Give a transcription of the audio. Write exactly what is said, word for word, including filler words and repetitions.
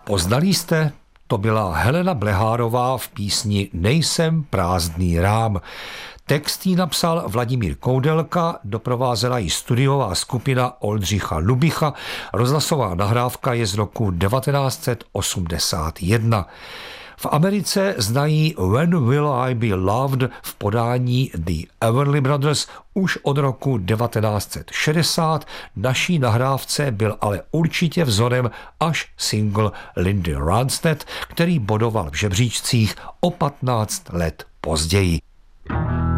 Poznali jste? To byla Helena Blehárová v písni Nejsem prázdný rám. Text jí napsal Vladimír Koudelka, doprovázela ji studiová skupina Oldřicha Lubicha, rozhlasová nahrávka je z roku devatenáct set osmdesát jedna. V Americe znají When Will I Be Loved v podání The Everly Brothers už od roku devatenáct set šedesát, naší nahrávce byl ale určitě vzorem až single Lindy Ronstadt, který bodoval v žebříčcích o patnáct let později.